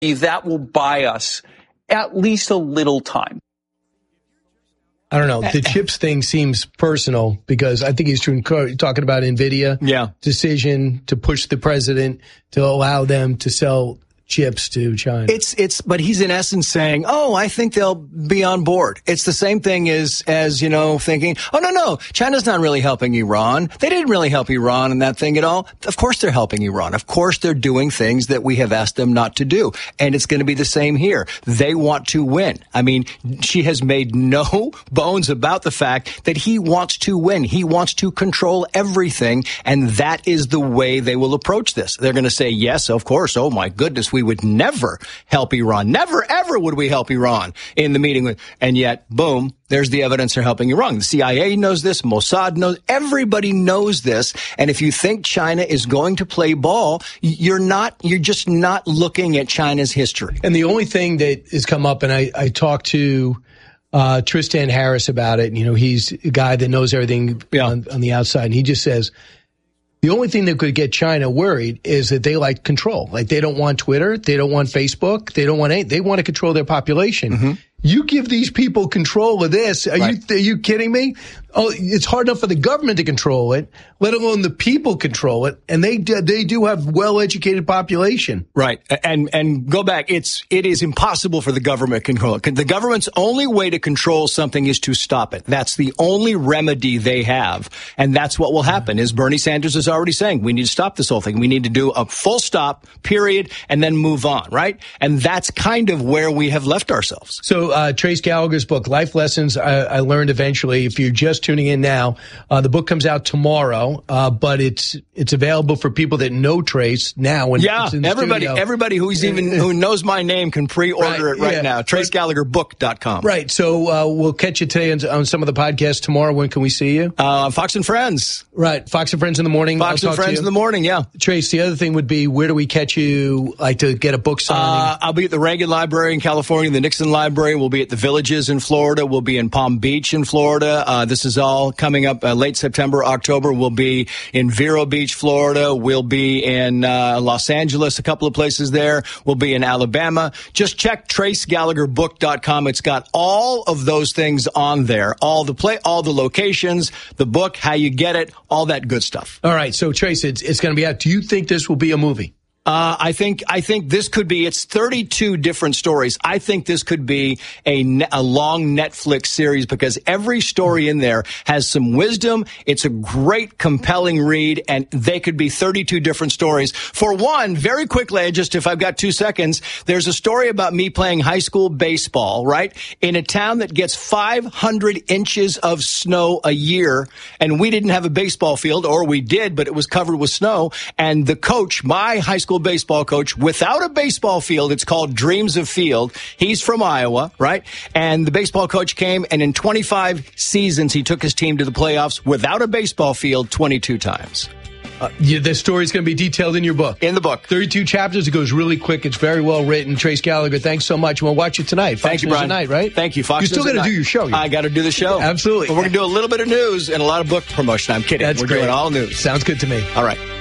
that will buy us at least a little time. I don't know. The chips thing seems personal because I think he's talking about NVIDIA decision to push the president to allow them to sell chips to China. But he's in essence saying, oh, I think they'll be on board. It's the same thing as thinking, oh, no, China's not really helping Iran. They didn't really help Iran in that thing at all. Of course they're helping Iran. Of course they're doing things that we have asked them not to do. And it's going to be the same here. They want to win. I mean, she has made no bones about the fact that he wants to win. He wants to control everything. And that is the way they will approach this. They're going to say, yes, of course. Oh, my goodness. We would never help Iran. Never, ever would we help Iran in the meeting. And yet, boom, there's the evidence they're helping Iran. The CIA knows this. Mossad knows. Everybody knows this. And if you think China is going to play ball, you're just not looking at China's history. And the only thing that has come up, and I talked to Tristan Harris about it. You know, he's a guy that knows everything on the outside. And he just says, the only thing that could get China worried is that they like control. Like, they don't want Twitter. They don't want Facebook. They don't want anything. They want to control their population. Mm-hmm. You give these people control of this. Are you kidding me? Oh, it's hard enough for the government to control it, let alone the people control it. And they do have well-educated population. Right. And go back. It is impossible for the government to control it. The government's only way to control something is to stop it. That's the only remedy they have. And that's what will happen, is Bernie Sanders is already saying, we need to stop this whole thing. We need to do a full stop, period, and then move on, right? And that's kind of where we have left ourselves. So, Trace Gallagher's book, Life Lessons I Learned Eventually. If you're just tuning in now, the book comes out tomorrow, but it's available for people that know Trace now. Everybody who knows my name can pre-order it right now. TraceGallagherBook.com. Right. So we'll catch you today on some of the podcasts tomorrow. When can we see you? Fox and Friends. Right. Fox and Friends in the morning. Fox and Friends in the morning. Yeah. Trace, the other thing would be, where do we catch you? Like, to get a book signing? I'll be at the Reagan Library in California, the Nixon Library. We'll be at the Villages in Florida. We'll be in Palm Beach in Florida. This is all coming up late September, October. We'll be in Vero Beach, Florida. We'll be in Los Angeles, a couple of places there. We'll be in Alabama. Just check TraceGallagherBook.com. It's got all of those things on there. All the locations, the book, how you get it, all that good stuff. All right. So, Trace, it's going to be out. Do you think this will be a movie? I think this could be, it's 32 different stories. I think this could be a long Netflix series, because every story in there has some wisdom. It's a great, compelling read, and they could be 32 different stories. For one, very quickly, if I've got 2 seconds, there's a story about me playing high school baseball, right? In a town that gets 500 inches of snow a year, and we didn't have a baseball field, or we did, but it was covered with snow. And the coach, my high school baseball coach, without a baseball field, it's called Dreams of Field. He's from Iowa, right? And the baseball coach came, and in 25 seasons, he took his team to the playoffs without a baseball field 22 times. The story's going to be detailed in your book. In the book. 32 chapters. It goes really quick. It's very well written. Trace Gallagher, thanks so much. We'll watch it tonight. Thank you, Brian. Tonight, right? Thank you. Fox you still got to do your show. I got to do the show. Absolutely. But we're going to do a little bit of news and a lot of book promotion. I'm kidding. That's we're great. doing all news. Sounds good to me. All right.